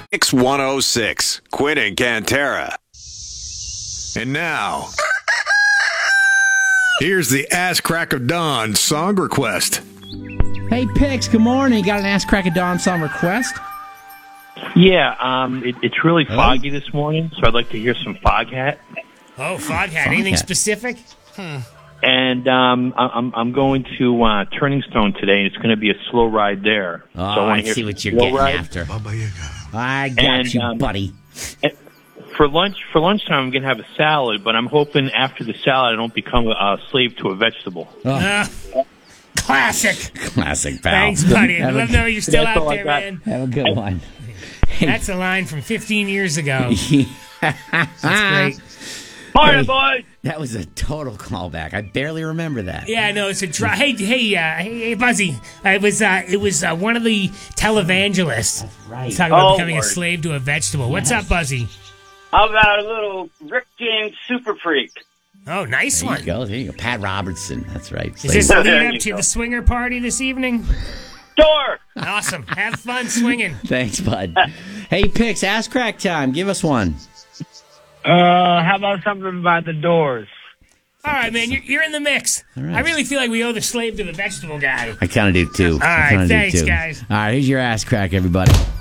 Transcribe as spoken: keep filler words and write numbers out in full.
X one oh six, Quinn and Cantera. And now, here's the Ass Crack of Dawn song request. Hey, Pix, good morning. You got an Ass Crack of Dawn song request? Yeah, um, it, it's really foggy this morning, so I'd like to hear some Foghat. Oh, Foghat. Anything Foghat. specific? Hmm. And um, I- I'm I'm going to uh, Turning Stone today, and it's going to be a slow ride there. Oh, so I, I wanna hear see some what you're slow getting ride. after. I got And, you, um, buddy. And for lunch, for lunchtime, I'm going to have a salad, but I'm hoping after the salad, I don't become a, a slave to a vegetable. Uh, classic. Classic, pal. Thanks, buddy. I Have a- love knowing you're still That's out all I there, got. man. Have a good one. That's a line from fifteen years ago. That's great. Morning, boys. That was a total callback. I barely remember that. Yeah, no, it's a dry. Hey, hey, uh, hey, hey, Buzzy. Uh, it was, uh, it was uh, one of the televangelists. That's right. He's talking about Oh, becoming Lord. a slave to a vegetable. What's up, Buzzy? How about a little Rick James Super Freak? Oh, nice There one. you go. There you go. Pat Robertson. That's right. Is this the There lead you up to go. the swinger party this evening? Door. Awesome. Have fun swinging. Thanks, bud. Hey, Pix, Ass Crack time. Give us one. Uh, how about something about the Doors? All right, man, you're, you're in the mix. right. I really feel like we owe the slave to the vegetable guy. I kind of do, too. All I right, kinda do, thanks, too. guys. All right, here's your Ass Crack, everybody.